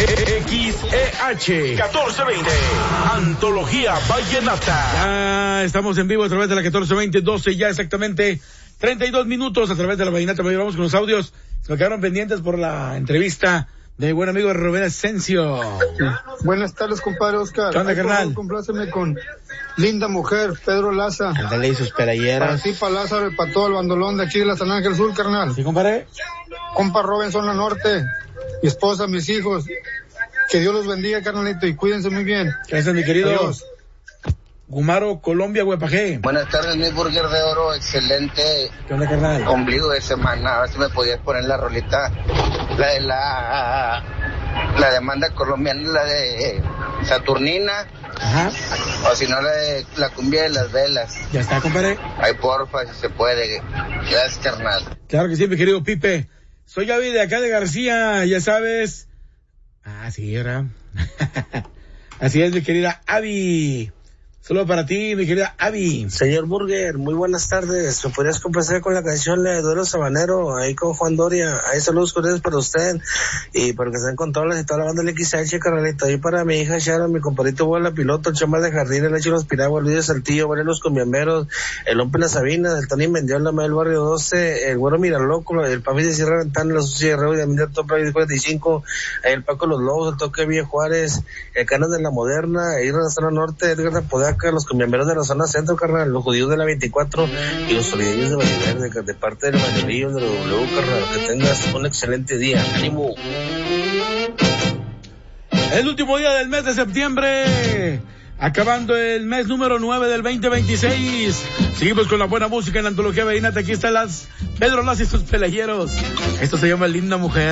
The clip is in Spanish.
XEH 1420, Antología Vallenata. Ya estamos en vivo a través de la 1420, 12 ya exactamente 32 minutos a través de la Vallenata. Vamos con los audios. Se me quedaron pendientes por la entrevista de mi buen amigo Rubén Asensio. Buenas tardes, compadre Oscar. ¿Qué onda, carnal? Compláceme con Linda Mujer, Pedro Laza. Ándale, y sus pelayeras. Para ti, para Lázaro y para todo el bandolón de aquí de la San Ángel Sur, carnal. ¿Sí, compadre? Compa Robinson La Norte, mi esposa, mis hijos. Que Dios los bendiga, carnalito, y cuídense muy bien. Gracias, mi querido. Adiós. Gumaro, Colombia, Huepajé. Buenas tardes, mi burger de oro, excelente. ¿Qué onda, carnal? Ombligo de semana, a ver si me podías poner la rolita, la de la demanda colombiana, la de Saturnina. Ajá. O si no, la de la cumbia de las velas. Ya está, compadre. Ay, porfa, si se puede. Gracias, carnal. Claro que sí, mi querido Pipe. Soy Gaby de acá de García, ya sabes. Ah, sí, ¿verdad? Así es, mi querida Abby. Solo para ti, mi querida Abby. Señor Burger, muy buenas tardes. ¿Me podrías complacer con la canción La de Duelo Sabanero? Ahí con Juan Doria. Ahí saludos cordiales para usted. Y para que estén con todas y toda la banda del XH, carnalito. Ahí para mi hija Sharon, mi compadrito Bola Piloto, el Chamal de Jardín, el H. Los Piragua, Luis de Saltillo, Los Combiamberos, el Hombre La Sabina, el Tony Mendiola, el Barrio 12, el Güero Miraloco, el Papi de Sierra Ventana, la Sucia de Reo y de Amir Top 45, el Paco Los Lobos, el Toque Villa Juárez, el Canas de la Moderna, el la Zona Norte, Edgar de Podaca, los combiamberos de la zona centro, carnal, los judíos de la 24 y los solideños de Valladolid, de parte del mayorillo de la W, carnal. Que tengas un excelente día. ¡Ánimo! El último día del mes de septiembre, acabando el mes número 9 del 2026. Seguimos con la buena música en la Antología Vallenata. Aquí están Pedro Laza y sus pelayeros. Esto se llama Linda Mujer.